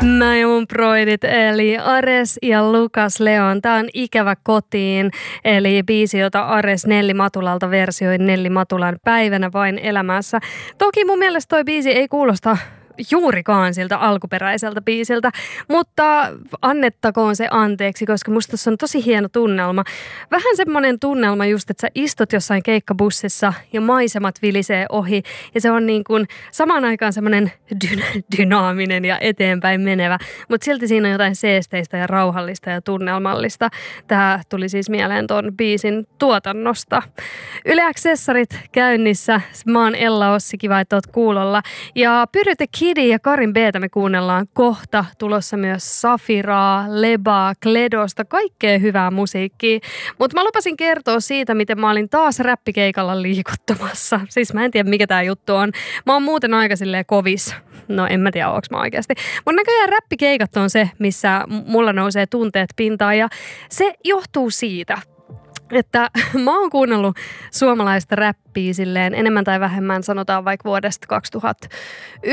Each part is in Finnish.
Mä ja mun broidit, eli Ares ja Lukas Leon. Tää on Ikävä kotiin, eli biisi, jota Ares Nelli Matulalta versioi Nelli Matulan Päivänä vain elämässä. Toki mun mielestä toi biisi ei kuulosta juurikaan siltä alkuperäiseltä biisiltä, mutta annettakoon se anteeksi, koska musta tässä on tosi hieno tunnelma. Vähän semmoinen tunnelma just, että sä istut jossain keikkabussissa ja maisemat vilisee ohi ja se on niin kuin samaan aikaan semmoinen dynaaminen ja eteenpäin menevä, mutta silti siinä on jotain seesteistä ja rauhallista ja tunnelmallista. Tää tuli siis mieleen ton biisin tuotannosta. Yle Accessorit käynnissä. Mä oon Ella Ossi, kiva, että oot kuulolla. Ja Pyry the Kidi ja Karin B:tä me kuunnellaan kohta. Tulossa myös Safiraa, Lebaa, Kledosta, kaikkea hyvää musiikkia. Mutta mä lupasin kertoa siitä, miten mä olin taas räppikeikalla liikuttamassa. Siis mä en tiedä, mikä tää juttu on. Mä oon muuten aika silleen kovis. No en mä tiedä, onko mä oikeasti. Mutta näköjään räppikeikat on se, missä mulla nousee tunteet pintaan. Ja se johtuu siitä, että mä oon kuunnellut suomalaista räppiä silleen enemmän tai vähemmän, sanotaan vaikka vuodesta 2009-2010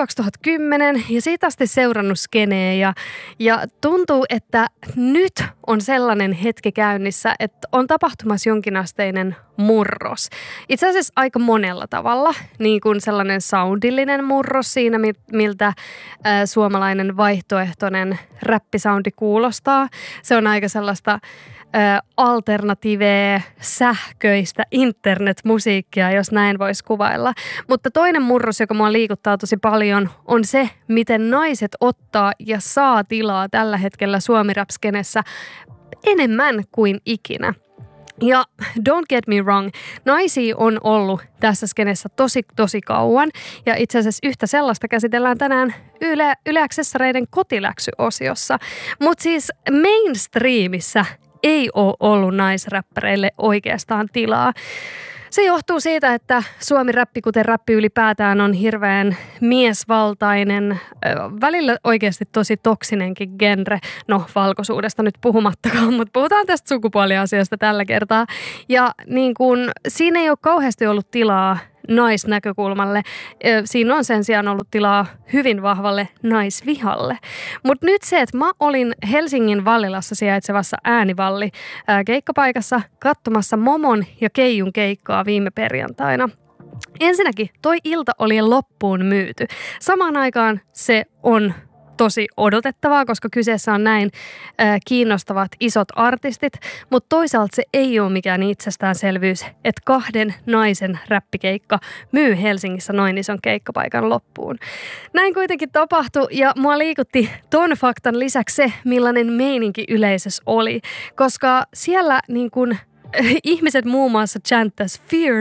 ja siitä asti seurannut skeneä ja tuntuu, että nyt on sellainen hetki käynnissä, että on tapahtumassa jonkinasteinen murros. Itse asiassa aika monella tavalla, niin kuin sellainen soundillinen murros siinä, miltä suomalainen vaihtoehtoinen räppisoundi kuulostaa. Se on aika sellaista alternatiivea, sähköistä internetmusiikkia, jos näin voisi kuvailla. Mutta toinen murros, joka mua liikuttaa tosi paljon, on se, miten naiset ottaa ja saa tilaa tällä hetkellä suomi-rap-skenessä enemmän kuin ikinä. Ja don't get me wrong, naisia on ollut tässä skenessä tosi kauan. Ja itse asiassa yhtä sellaista käsitellään tänään Yle Accessoreiden kotiläksy-osiossa. Mutta siis mainstreamissa ei ole ollut naisräppäreille oikeastaan tilaa. Se johtuu siitä, että suomi-räppi, kuten räppi ylipäätään, on hirveän miesvaltainen, välillä oikeasti tosi toksinenkin genre. No, valkoisuudesta nyt puhumattakaan, mutta puhutaan tästä sukupuoliasiasta tällä kertaa. Ja niin kun, siinä ei ole kauheasti ollut tilaa naisnäkökulmalle. Siinä on sen sijaan ollut tilaa hyvin vahvalle naisvihalle. Mutta nyt se, että mä olin Helsingin Vallilassa sijaitsevassa Äänivalli keikkapaikassa katsomassa Momon ja Keijun keikkaa viime perjantaina. Ensinnäkin toi ilta oli loppuun myyty. Samaan aikaan se on tosi odotettavaa, koska kyseessä on näin kiinnostavat isot artistit, mutta toisaalta se ei ole mikään itsestäänselvyys, että kahden naisen räppikeikka myy Helsingissä noin ison keikkapaikan loppuun. Näin kuitenkin tapahtui ja mua liikutti ton faktan lisäksi se, millainen meininki yleisössä oli, koska siellä niin kuin ihmiset muun muassa chantas Fear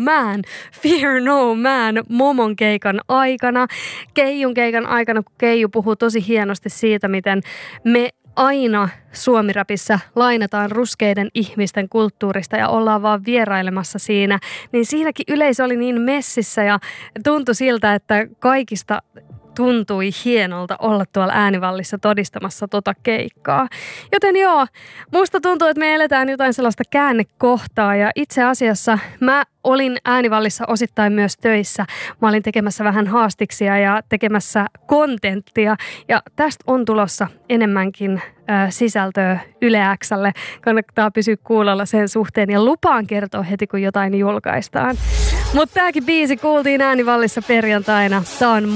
no man Momon keikan aikana, Keijun keikan aikana, kun Keiju puhuu tosi hienosti siitä, miten me aina suomiräpissä lainataan ruskeiden ihmisten kulttuurista ja ollaan vaan vierailemassa siinä, niin siinäkin yleisö oli niin messissä ja tuntui siltä, että kaikista tuntui hienolta olla tuolla Äänivallissa todistamassa tota keikkaa. Joten joo, musta tuntuu, että me eletään jotain sellaista käännekohtaa ja itse asiassa mä olin Äänivallissa osittain myös töissä. Mä olin tekemässä vähän haastiksia ja tekemässä kontenttia ja tästä on tulossa enemmänkin sisältöä Yle X:lle. Kannattaa pysyä kuulolla sen suhteen ja lupaan kertoa heti, kun jotain julkaistaan. Mutta tääkin biisi kuultiin Äänivallissa perjantaina. Tää on